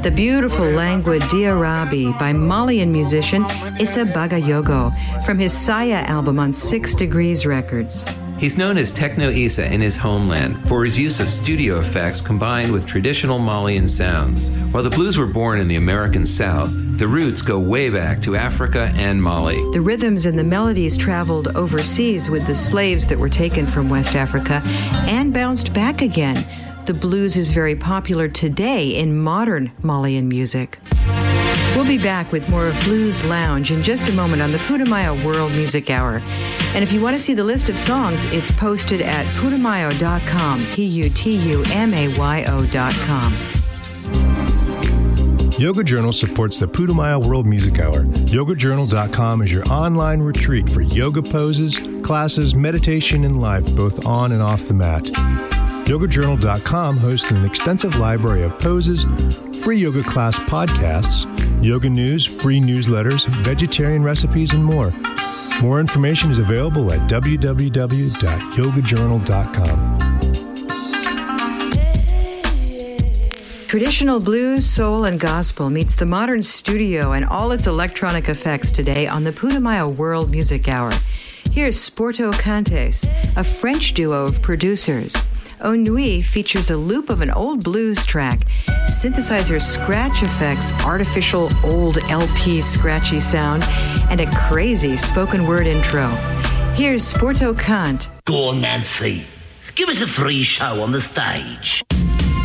The beautiful languid Diarabi by Malian musician Issa Bagayogo from his Saya album on 6 Degrees Records. He's known as Techno Issa in his homeland for his use of studio effects combined with traditional Malian sounds. While the blues were born in the American South, the roots go way back to Africa and Mali. The rhythms and the melodies traveled overseas with the slaves that were taken from West Africa and bounced back again. The blues is very popular today in modern Malian music. We'll be back with more of Blues Lounge in just a moment on the Putumayo World Music Hour. And if you want to see the list of songs, it's posted at putumayo.com, Putumayo.com. Yoga Journal supports the Putumayo World Music Hour. YogaJournal.com is your online retreat for yoga poses, classes, meditation, and life, both on and off the mat. YogaJournal.com hosts an extensive library of poses, free yoga class podcasts, yoga news, free newsletters, vegetarian recipes, and more. More information is available at www.yogajournal.com. Traditional blues, soul, and gospel meets the modern studio and all its electronic effects today on the Putumayo World Music Hour. Here's Sporto Cantes, a French duo of producers. Au Nuit features a loop of an old blues track, synthesizer scratch effects, artificial old LP scratchy sound, and a crazy spoken word intro. Here's Sporto Cant. Go on, Nancy. Give us a free show on the stage.